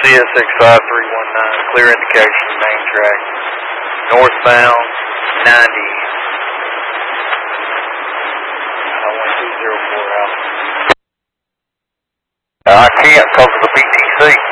CSX 5319, clear indication, main track, northbound 90. 1204 out. I can't because of the BTC.